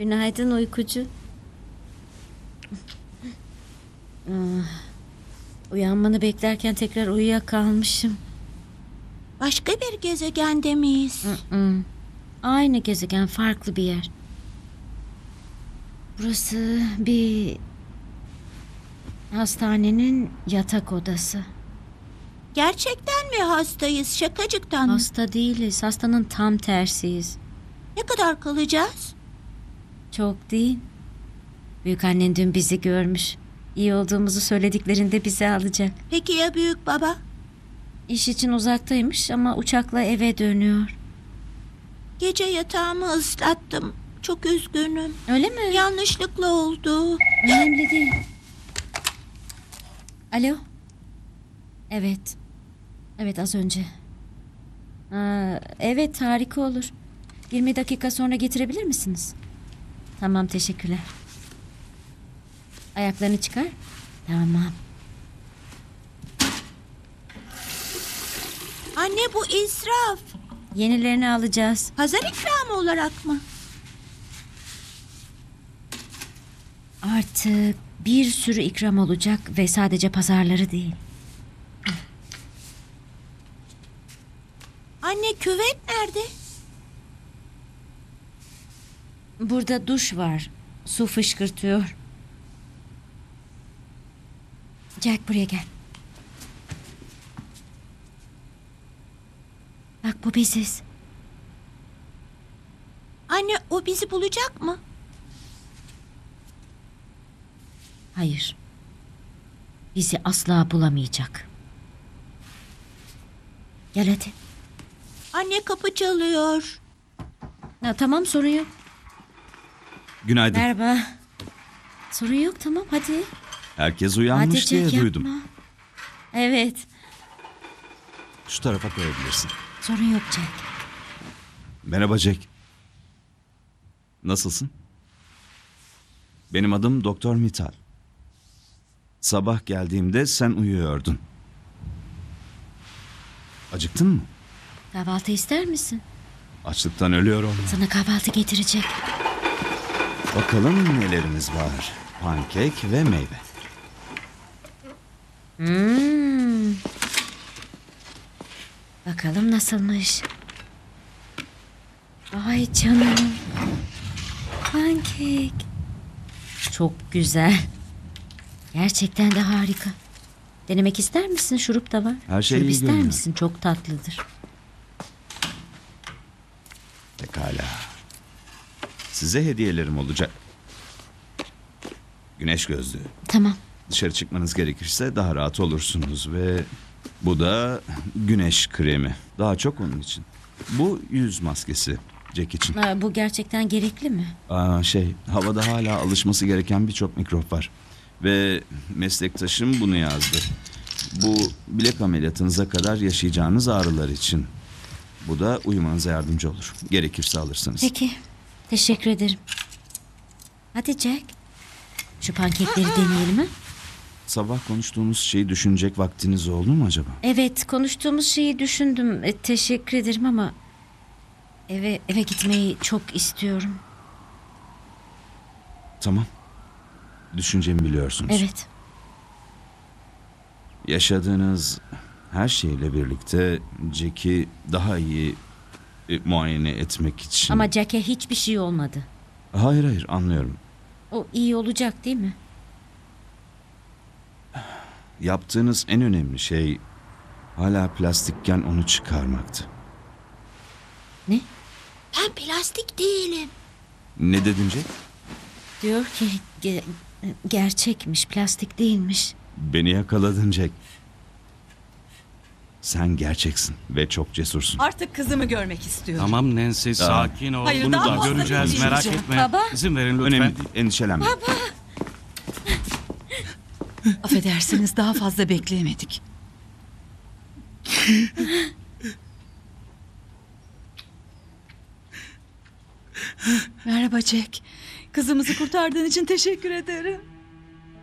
Günaydın uykucu. Uyanmanı beklerken tekrar uyuyakalmışım. Başka bir gezegende miyiz? Aynı gezegen, farklı bir yer. Burası bir hastanenin yatak odası. Gerçekten mi hastayız? Şakacıktan mı? Hasta değiliz, hastanın tam tersiyiz. Ne kadar kalacağız? Çok değil. Büyükannen dün bizi görmüş. İyi olduğumuzu söylediklerinde bizi alacak. Peki ya büyük baba? İş için uzaktaymış ama uçakla eve dönüyor. Gece yatağımı ıslattım. Çok üzgünüm. Öyle mi? Yanlışlıkla oldu. Önemli değil. Alo? Evet. Evet, az önce. Evet, harika olur. 20 dakika sonra getirebilir misiniz? Tamam, teşekkürler. Ayaklarını çıkar. Tamam. Anne, bu israf. Yenilerini alacağız. Pazar ikramı olarak mı? Artık bir sürü ikram olacak ve sadece pazarları değil. Anne, küvet nerede? Burada duş var. Su fışkırtıyor. Jack, buraya gel. Bak, bu biziz. Anne, o bizi bulacak mı? Hayır. Bizi asla bulamayacak. Gel hadi. Anne, kapı çalıyor. Tamam, sorun yok. Günaydın. Merhaba. Sorun yok, tamam, hadi. Herkes Hadi uyanmış diye Jack, duydum. yapma. Evet. Şu tarafa koyabilirsin. Sorun yok Jack. Merhaba Jack. Nasılsın? Benim adım Doktor Mital. Sabah geldiğimde sen uyuyordun. Acıktın mı? Kahvaltı ister misin? Açlıktan ölüyorum. Sana kahvaltı getirecek. Bakalım nelerimiz var. Pankek ve meyve. Bakalım nasılmış. Ay canım. Pankek. Çok güzel. Gerçekten de harika. Denemek ister misin? Şurup da var. Her şey Şurup iyi ister görünüyor. misin? Çok tatlıdır. Pekala. Size hediyelerim olacak. Güneş gözlüğü. Tamam. Dışarı çıkmanız gerekirse daha rahat olursunuz ve bu da güneş kremi. Daha çok onun için. Bu yüz maskesi Jack için. Bu gerçekten gerekli mi? Havada hala alışması gereken birçok mikrop var. Ve meslektaşım bunu yazdı. Bu bilek ameliyatınıza kadar yaşayacağınız ağrılar için. Bu da uyumanıza yardımcı olur. Gerekirse alırsınız. Peki. Teşekkür ederim. Hadi Jack. Şu pankekleri deneyelim ha? Sabah konuştuğumuz şeyi düşünecek vaktiniz oldu mu acaba? Evet, konuştuğumuz şeyi düşündüm. Teşekkür ederim ama eve gitmeyi çok istiyorum. Tamam. Düşüncemi biliyorsunuz. Evet. Yaşadığınız her şeyle birlikte Jack'i daha iyi muayene etmek için... Ama Jack'e hiçbir şey olmadı. Hayır anlıyorum. O iyi olacak değil mi? Yaptığınız en önemli şey hala plastikken onu çıkarmaktı. Ne? Ben plastik değilim. Ne dedin Jack? Diyor ki gerçekmiş, plastik değilmiş. Beni yakaladın Jack. Sen gerçeksin ve çok cesursun. Artık kızımı görmek istiyorum. Tamam Nancy, sakin ol. Hayır, Bunu daha da fazla göreceğiz, dinleyeceğim. merak etme. Baba. İzin verin lütfen. Önemli değil, endişelenme. Affedersiniz, daha fazla bekleyemedik. Merhaba Jack. Kızımızı kurtardığın için teşekkür ederim.